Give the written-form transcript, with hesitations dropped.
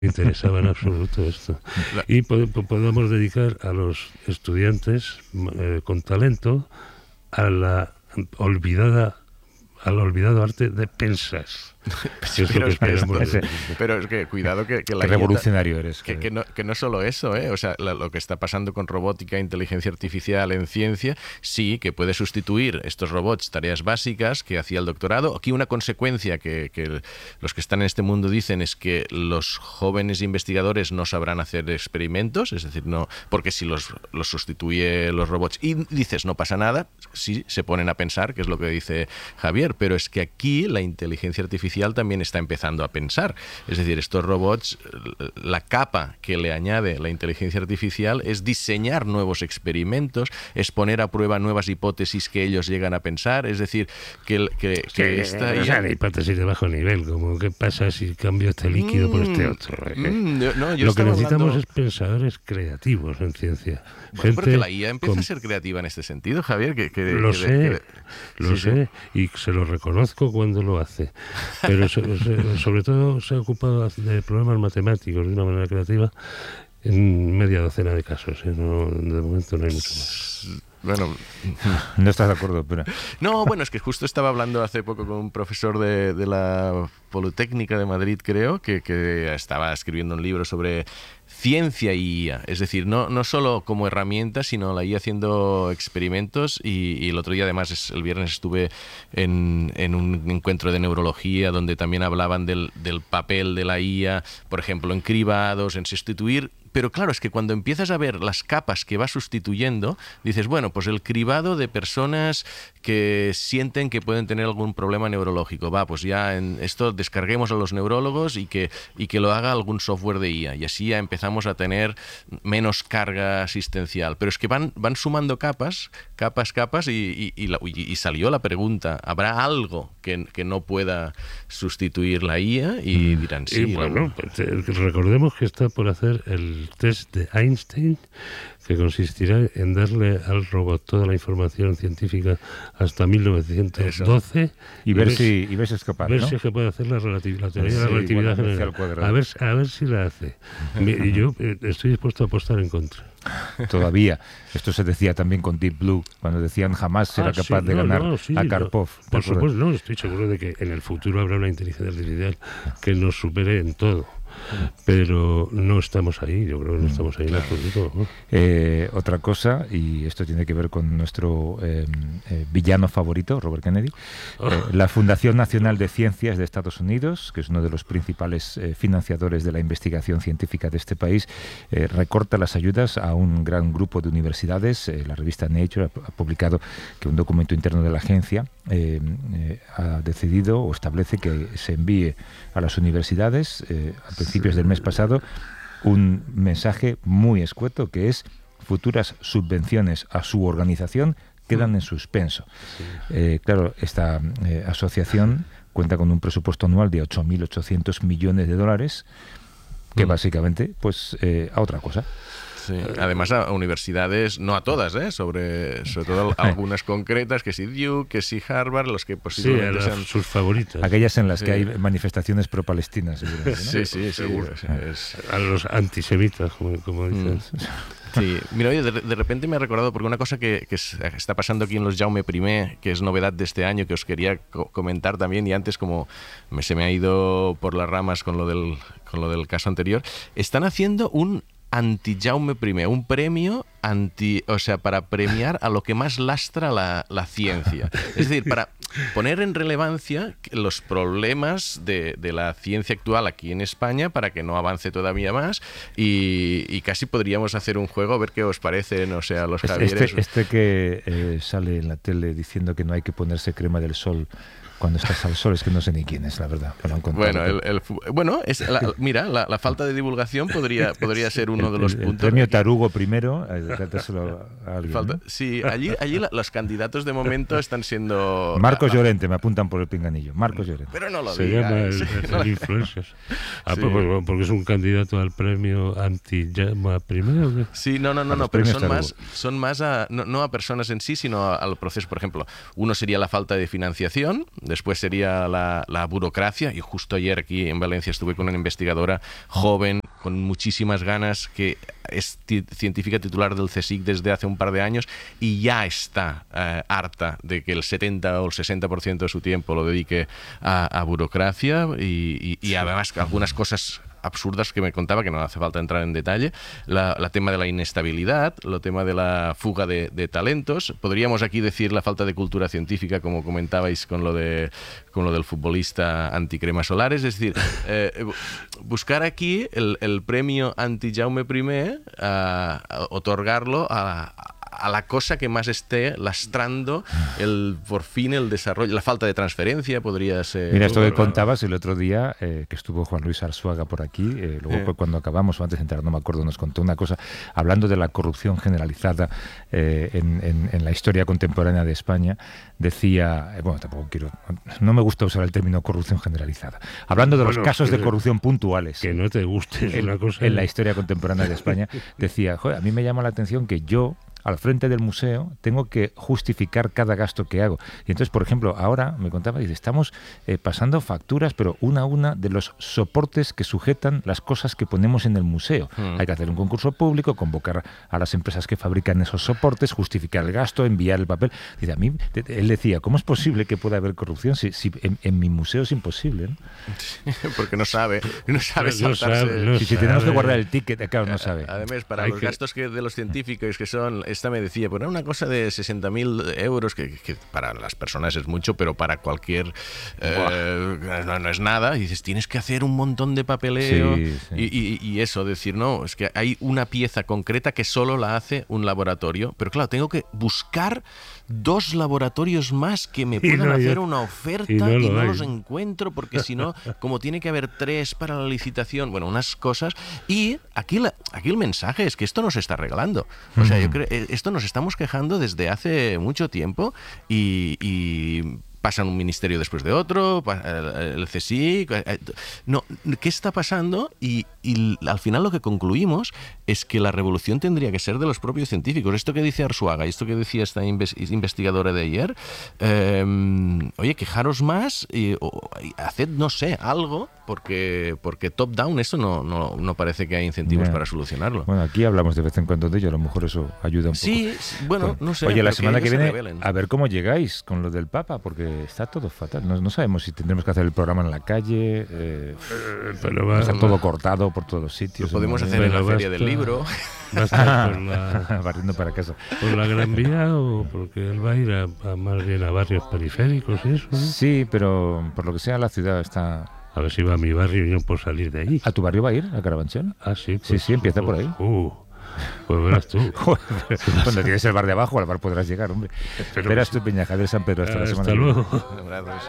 interesaba en absoluto esto. Y podemos dedicar a los estudiantes con talento a la olvidado arte de pensar. Pero es que cuidado que la revolucionario eres. Que no solo eso, o sea, lo que está pasando con robótica, inteligencia artificial en ciencia, sí, que puede sustituir estos robots tareas básicas que hacía el doctorado. Aquí una consecuencia que los que están en este mundo dicen es que los jóvenes investigadores no sabrán hacer experimentos, es decir, no, porque si los sustituye los robots y dices no pasa nada, sí se ponen a pensar, que es lo que dice Javier, pero es que aquí la inteligencia artificial también está empezando a pensar. Es decir, estos robots, la capa que le añade la inteligencia artificial es diseñar nuevos experimentos, es poner a prueba nuevas hipótesis que ellos llegan a pensar. Es decir, que esta la hipótesis de bajo nivel, como qué pasa si cambio este líquido por este otro. Lo que necesitamos es pensadores creativos en ciencia. Bueno, porque la IA empieza a ser creativa en este sentido, Javier. Lo sé, y se lo reconozco cuando lo hace. Pero sobre todo se ha ocupado de problemas matemáticos de una manera creativa en media docena de casos. No, de momento no hay mucho más. Bueno, no estás de acuerdo, pero... No, bueno, es que justo estaba hablando hace poco con un profesor de la Politécnica de Madrid, creo, que estaba escribiendo un libro sobre ciencia y IA, es decir, no solo como herramienta, sino la IA haciendo experimentos y el otro día, además, el viernes estuve en un encuentro de neurología donde también hablaban del papel de la IA, por ejemplo, en cribados, en sustituir. Pero claro, es que cuando empiezas a ver las capas que va sustituyendo, dices, bueno, pues el cribado de personas que sienten que pueden tener algún problema neurológico, pues ya en esto descarguemos a los neurólogos y que lo haga algún software de IA, y así ya empezamos a tener menos carga asistencial. Pero es que van sumando capas, y salió la pregunta, ¿habrá algo que no pueda sustituir la IA? Y dirán sí. Y bueno, recordemos que está por hacer el test de Einstein, que consistirá en darle al robot toda la información científica hasta 1912 y ver si es capaz, ver si es capaz de hacer la teoría de la relatividad general. A ver si la hace. Y yo estoy dispuesto a apostar en contra. Todavía. Esto se decía también con Deep Blue, cuando decían jamás será capaz de ganar a Karpov. Por supuesto, estoy seguro de que en el futuro habrá una inteligencia artificial que nos supere en todo. Pero no estamos ahí, yo creo que no estamos ahí en absoluto, ¿no? Otra cosa, y esto tiene que ver con nuestro villano favorito, Robert Kennedy, la Fundación Nacional de Ciencias de Estados Unidos, que es uno de los principales financiadores de la investigación científica de este país, recorta las ayudas a un gran grupo de universidades. La revista Nature ha publicado que un documento interno de la agencia ha decidido o establece que se envíe a las universidades a principios del mes pasado un mensaje muy escueto, que es: futuras subvenciones a su organización quedan en suspenso. Claro, esta asociación cuenta con un presupuesto anual de 8.800 millones de dólares, que básicamente, pues, a otra cosa. Sí. Además a universidades, no a todas, sobre todo algunas concretas, que si Duke, que si Harvard, los que posiblemente sean sus favoritas. Aquellas en las que hay manifestaciones pro-palestinas, ¿no? Sí, seguro. A los antisemitas, como dices. Sí, mira, oye, de repente me ha recordado, porque una cosa que está pasando aquí en los Jaume I, que es novedad de este año, que os quería comentar también, y antes como se me ha ido por las ramas con lo del caso anterior, están haciendo un anti-Jaume I, un premio para premiar a lo que más lastra la ciencia. Es decir, para poner en relevancia los problemas de la ciencia actual aquí en España, para que no avance todavía más, y casi podríamos hacer un juego, a ver qué os parece, no sé, a los Javieres. Este que sale en la tele diciendo que no hay que ponerse crema del sol cuando estás al sol, es que no sé ni quién es, la verdad. Mira, la falta de divulgación podría ser uno de los puntos. El premio Tarugo primero, dárselo a alguien, ¿no? Sí, allí los candidatos de momento están siendo... Marcos Llorente, me apuntan por el pinganillo. Marcos Llorente. Pero no lo Se digas. llama el influencer. Sí. Porque es un candidato al premio anti-llama primero. ¿Qué? Sí, no, pero premios son más no a personas en sí, sino al proceso. Por ejemplo, uno sería la falta de financiación, después sería la burocracia, y justo ayer aquí en Valencia estuve con una investigadora joven, con muchísimas ganas, que es científica titular del CSIC desde hace un par de años y ya está harta de que el 70 o el 60% de su tiempo lo dedique a burocracia y además algunas cosas absurdas que me contaba, que no hace falta entrar en detalle, la tema de la inestabilidad, el tema de la fuga de talentos. Podríamos aquí decir la falta de cultura científica, como comentabais con lo del futbolista anticremas solares. Es decir, buscar aquí el premio anti-Jaume I, otorgarlo a la cosa que más esté lastrando por fin el desarrollo, la falta de transferencia podría ser. Mira, esto que contabas el otro día, que estuvo Juan Luis Arzuaga por aquí, luego cuando acabamos o antes de entrar, no me acuerdo, nos contó una cosa, hablando de la corrupción generalizada en la historia contemporánea de España, decía, no me gusta usar el término corrupción generalizada, hablando de los casos de corrupción puntuales. Que no te guste es una cosa. En la historia contemporánea de España, decía, joder, a mí me llama la atención que yo, al frente del museo, tengo que justificar cada gasto que hago. Y entonces, por ejemplo, ahora me contaba, dice, estamos pasando facturas, pero una a una, de los soportes que sujetan las cosas que ponemos en el museo. Hay que hacer un concurso público, convocar a las empresas que fabrican esos soportes, justificar el gasto, enviar el papel. Dice, él decía, ¿cómo es posible que pueda haber corrupción si en mi museo es imposible, ¿no? Porque no sabe saltarse. Si tenemos que guardar el ticket, claro, no sabe. Además, para los gastos de los científicos, que son, esta me decía, pues una cosa de 60.000 euros, que para las personas es mucho, pero para cualquier no es nada. Y dices, tienes que hacer un montón de papeleo. Sí. Y eso, decir, no, es que hay una pieza concreta que solo la hace un laboratorio, pero claro, tengo que buscar 2 laboratorios más que me puedan hacer una oferta y no los encuentro, porque si no, como tiene que haber 3 para la licitación, bueno, unas cosas. Y aquí el mensaje es que esto no se está regalando. O sea, yo creo esto nos estamos quejando desde hace mucho tiempo y pasan un ministerio después de otro, el CSIC. No, ¿qué está pasando? Y al final lo que concluimos es que la revolución tendría que ser de los propios científicos. Esto que dice Arzuaga, esto que decía esta investigadora de ayer, oye, quejaros más y haced, no sé, algo, porque top-down esto no parece que hay incentivos para solucionarlo. Bueno, aquí hablamos de vez en cuando de ello, a lo mejor eso ayuda un poco. Sí, bueno, no sé. Oye, la semana que viene, a ver cómo llegáis con lo del Papa, porque está todo fatal. No sabemos si tendremos que hacer el programa en la calle, pero está todo cortado por todos los sitios. Lo podemos hacer en la feria del libro. Barriendo para casa. ¿Por la Gran Vía o porque él va a ir más bien a barrios periféricos y eso? ¿no? Sí, pero por lo que sea la ciudad está... A ver si va a mi barrio y yo puedo salir de ahí. ¿A tu barrio va a ir, a Carabanchel? Ah, sí. Pues, sí, empieza por ahí. Pues verás tú. Cuando tienes el bar de abajo, al bar podrás llegar, hombre. Verás tú, Peña, Javier San Pedro, hasta la semana que viene. Hasta luego.